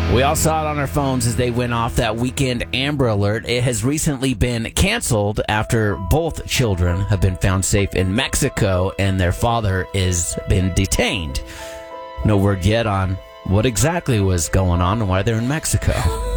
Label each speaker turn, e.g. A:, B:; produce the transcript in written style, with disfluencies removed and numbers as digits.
A: We all saw it on our phones as they went off that weekend Amber Alert. It has recently been canceled after both children have been found safe in Mexico and their father has been detained. No word yet on what exactly was going on and why they're in Mexico.